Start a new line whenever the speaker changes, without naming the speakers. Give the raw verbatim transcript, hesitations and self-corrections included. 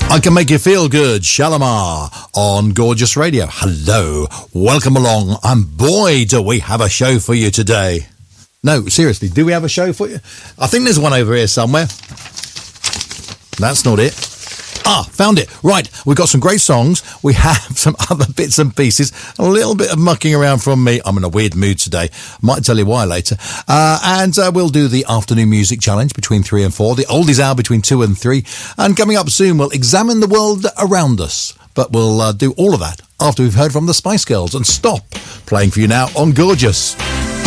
I Can Make You Feel Good, Shalimar on Gorgeous Radio. Hello, welcome along, and boy, do we have a show for you today. No, seriously, do we have a show for you? I think there's one over here somewhere. That's not it. Ah, found it. Right, we've got some great songs. We have some other bits and pieces. A little bit of mucking around from me. I'm in a weird mood today. Might tell you why later. Uh, and uh, we'll do the afternoon music challenge between three and four. The oldies hour between two and three. And coming up soon, we'll examine the world around us. But we'll uh, do all of that after we've heard from the Spice Girls. And stop playing for you now on Gorgeous.